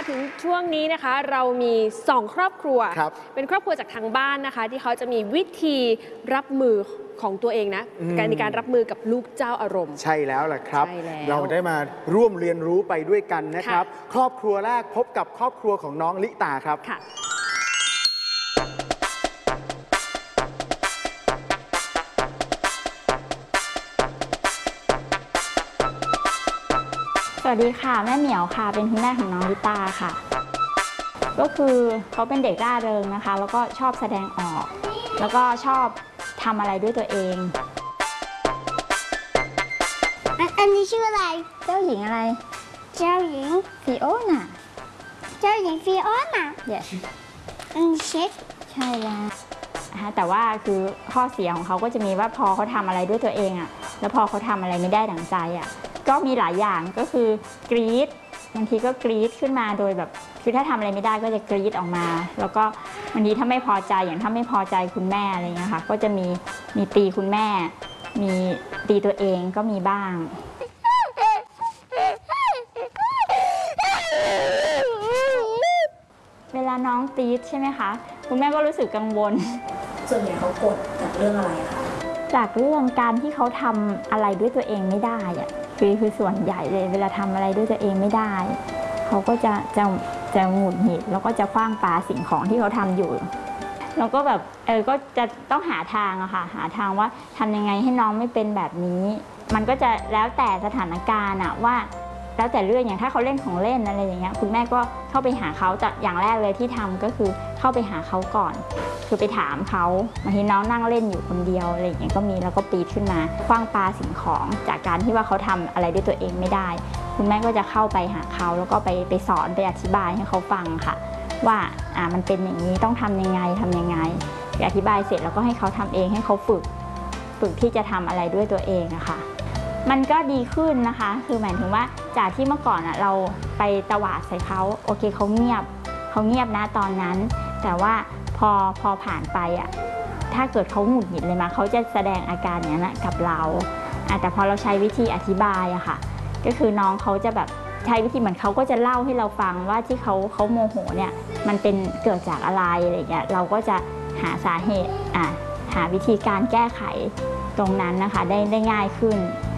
ถึงช่วงนี้นะคะเรามี2ครอบครัวเป็นครอบครัวจากทางบ้านนะคะที่เขาจะมีวิธีรับมือของตัวเองนะในการรับมือกับลูกเจ้าอารมณ์ใช่แล้วแหละครับเราได้มาร่วมเรียนรู้ไปด้วยกันนะครับครอบครัวแรกพบกับครอบครัวของน้องลิตาครับสวัสดีค่ะแม่เหมียวค่ะเป็นคุณแม่ของน้องลิตาค่ะก็คือเขาเป็นเด็กร่าเริงนะคะแล้วก็ชอบแสดงออกแล้วก็ชอบทำอะไรด้วยตัวเองอันนี้ชื่ออะไรเจ้าหญิงอะไรเจ้าหญิงฟิโอน่าเจ้าหญิงฟิโอน่าเช็คใช่แล้วแต่ว่าคือข้อเสียของเขาก็จะมีว่าพอเขาทำอะไรด้วยตัวเองอ่ะแล้วพอเขาทำอะไรไม่ได้ดังใจอ่ะก็มีหลายอย่างก็คือกรี๊ดบางทีก็กรี๊ดขึ้นมาโดยแบบคือถ้าทำอะไรไม่ได้ก็จะกรี๊ดออกมาแล้วก็บางทีถ้าไม่พอใจอย่างถ้าไม่พอใจคุณแม่อะไรเงี้ยค่ะก็จะมีตีคุณแม่มีตีตัวเองก็มีบ้างเวลาน้องตี๊ดใช่ไหมคะคุณแม่ก็รู้สึกกังวลส่วนใหญ่เขากดจากเรื่องอะไรคะจากเรื่องการที่เขาทำอะไรด้วยตัวเองไม่ได้อะคือส่วนใหญ่เลยเวลาทำอะไรด้วยตัวเองไม่ได้เขาก็จะหงุดหงิดแล้วก็จะคว้างปาสิ่งของที่เขาทำอยู่แล้วก็แบบก็จะต้องหาทางอะค่ะหาทางว่าทำยังไงให้น้องไม่เป็นแบบนี้มันก็จะแล้วแต่สถานการณ์อะว่าแล้วแต่เรื่องอย่างถ้าเขาเล่นของเล่นอะไรอย่างเงี้ยคุณแม่ก็เข้าไปหาเขาแต่อย่างแรกเลยที่ทำก็คือเข้าไปหาเขาก่อนคือไปถามเขาบางทีน้องนั่งเล่นอยู่คนเดียวอะไรอย่างเงี้ยก็มีแล้วก็ปีดขึ้นมาคว้างปาสิ่งของจากการที่ว่าเขาทำอะไรด้วยตัวเองไม่ได้คุณแม่ก็จะเข้าไปหาเขาแล้วก็ไปสอนไปอธิบายให้เขาฟังค่ะว่ามันเป็นอย่างนี้ต้องทำยังไงอธิบายเสร็จแล้วก็ให้เขาทำเองให้เขาฝึกที่จะทำอะไรด้วยตัวเองอะค่ะมันก็ดีขึ้นนะคะคือหมายถึงว่าจากที่เมื่อก่อนเราไปตวาดใส่เขาโอเคเขาเงียบนะตอนนั้นแต่ว่าพอผ่านไปถ้าเกิดเขาหงุดหงิดเลยมาเขาจะแสดงอาการอย่างนั้นกับเราแต่พอเราใช้วิธีอธิบายอะค่ะก็คือน้องเขาจะแบบใช้วิธีเหมือนเขาก็จะเล่าให้เราฟังว่าที่เขาโมโหเนี่ยมันเป็นเกิดจากอะไรอะไรเงี้ยเราก็จะหาสาเหตุหาวิธีการแก้ไขตรงนั้นนะคะได้ง่ายขึ้น